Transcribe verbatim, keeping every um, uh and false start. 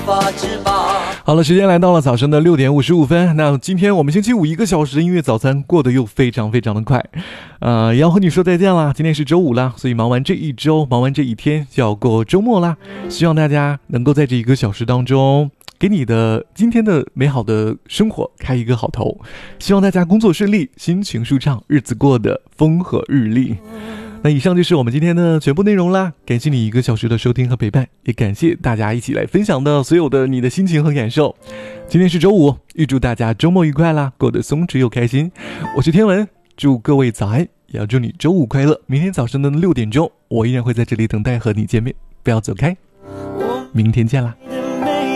法之宝。 好了，时间来到了早上的六点五十五分。那今天我们星期五一个小时音乐早餐过得又非常非常的快，呃，也要和你说再见啦。今天是周五啦，所以忙完这一周，忙完这一天就要过周末啦。希望大家能够在这一个小时当中，给你的今天的美好的生活开一个好头。希望大家工作顺利，心情舒畅，日子过得风和日丽。那以上就是我们今天的全部内容啦，感谢你一个小时的收听和陪伴，也感谢大家一起来分享的所有的你的心情和感受。今天是周五，预祝大家周末愉快啦，过得松弛又开心。我是天文，祝各位早安，也要祝你周五快乐。明天早上的六点钟，我依然会在这里等待和你见面，不要走开，明天见啦。